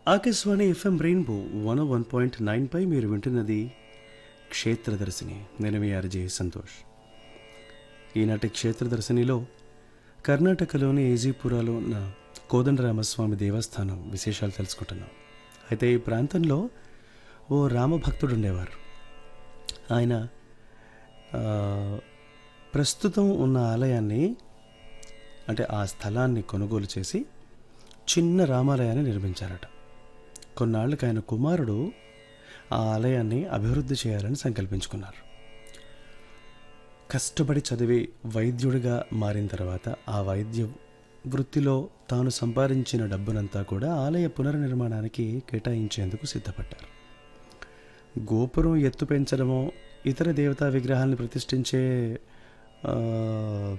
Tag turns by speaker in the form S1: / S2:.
S1: Akashvani FM rainbow 101.9 పై మీరు వింటున్నది క్షేత్రదర్శిని. నేను మీ ఆర్జే సంతోష్. ఈనాటి క్షేత్రదర్శినిలో కర్ణాటకలోని ఏజీపురాలో ఉన్న కోదండరామస్వామి దేవస్థానం విశేషాలు తెలుసుకుంటున్నాం. అయితే ఈ ప్రాంతంలో ఓ రామభక్తుడు ఉండేవారు. ఆయన ఆ, ప్రస్తుతం ఉన్న ఆలయాన్ని అంటే ఆ స్థలాన్ని కొనుగోలు చేసి చిన్న రామాలయాన్ని నిర్మించారట. కొన్నాళ్ళకి ఆయన కుమారుడు ఆ ఆలయాన్ని అభివృద్ధి చేయాలని సంకల్పించుకున్నారు. కష్టపడి చదివి వైద్యుడిగా మారిన తర్వాత ఆ వైద్య వృత్తిలో తాను సంపాదించిన డబ్బునంతా కూడా ఆలయ పునర్నిర్మాణానికి కేటాయించేందుకు సిద్ధపడ్డారు. గోపురం ఎత్తు పెంచడమో ఇతర దేవతా విగ్రహాలను ప్రతిష్ఠించే